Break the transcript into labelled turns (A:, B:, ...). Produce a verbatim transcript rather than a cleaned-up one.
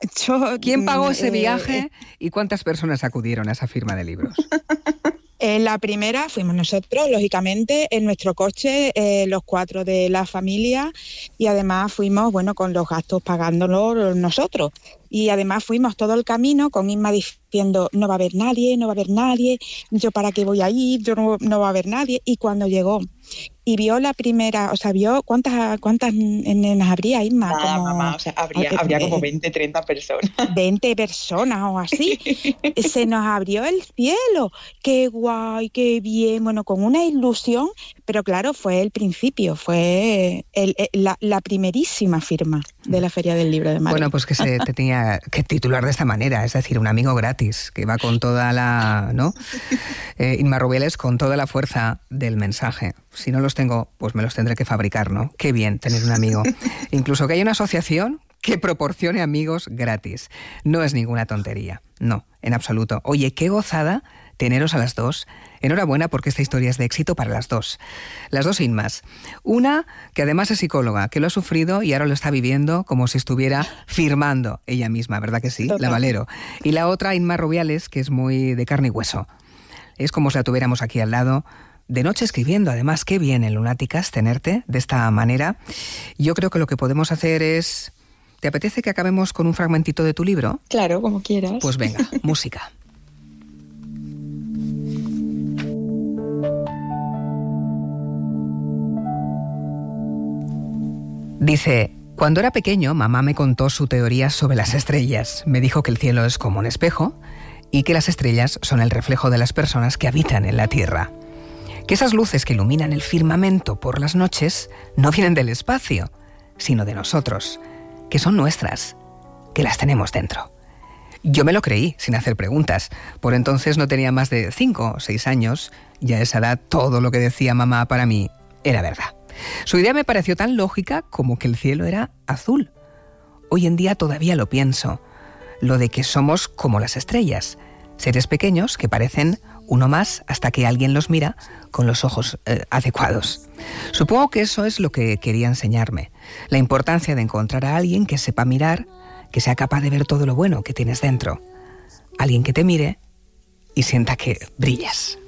A: Yo,
B: ¿Quién pagó ese
A: eh,
B: viaje y cuántas personas acudieron a esa firma de libros?
A: En la primera fuimos nosotros, lógicamente, en nuestro coche, eh, los cuatro de la familia, y además fuimos, bueno, con los gastos pagándolos nosotros. Y además fuimos todo el camino con Inma diciendo, no va a haber nadie, no va a haber nadie, yo para qué voy a ir, yo no, no va a haber nadie. Y cuando llegó y vio la primera, o sea, vio cuántas cuántas nenas habría, Inma.
C: Nada,
A: como,
C: mamá, o sea, habría,
A: eh,
C: habría como
A: eh,
C: veinte, treinta personas.
A: veinte personas o así. Se nos abrió el cielo. Qué guay, qué bien. Bueno, con una ilusión, pero claro, fue el principio, fue el, el, la, la primerísima firma de la Feria del Libro de Madrid.
B: Bueno, pues que se te tenía que titular de esta manera, es decir, un amigo gratis, que va con toda la, ¿no? Eh, Inma Rubiales, con toda la fuerza del mensaje. Si no los tengo, pues me los tendré que fabricar, ¿no? Qué bien tener un amigo. Incluso que haya una asociación que proporcione amigos gratis. No es ninguna tontería, no, en absoluto. Oye, qué gozada teneros a las dos. Enhorabuena porque esta historia es de éxito para las dos. Las dos Inmas. Una que además es psicóloga, que lo ha sufrido y ahora lo está viviendo como si estuviera firmando ella misma, ¿verdad que sí? Total. La Valero. Y la otra, Inma Rubiales, que es muy de carne y hueso. Es como si la tuviéramos aquí al lado, de noche escribiendo. Además, qué bien en Lunáticas tenerte de esta manera. Yo creo que lo que podemos hacer es... ¿Te apetece que acabemos con un fragmentito de tu libro?
C: Claro, como quieras.
B: Pues venga, música. Dice, cuando era pequeño, mamá me contó su teoría sobre las estrellas. Me dijo que el cielo es como un espejo y que las estrellas son el reflejo de las personas que habitan en la Tierra. Que esas luces que iluminan el firmamento por las noches no vienen del espacio, sino de nosotros, que son nuestras, que las tenemos dentro. Yo me lo creí, sin hacer preguntas. Por entonces no tenía más de cinco o seis años, y a esa edad todo lo que decía mamá para mí era verdad. Su idea me pareció tan lógica como que el cielo era azul. Hoy en día todavía lo pienso, lo de que somos como las estrellas, seres pequeños que parecen uno más hasta que alguien los mira con los ojos eh, adecuados. Supongo que eso es lo que quería enseñarme, la importancia de encontrar a alguien que sepa mirar, que sea capaz de ver todo lo bueno que tienes dentro, alguien que te mire y sienta que brillas.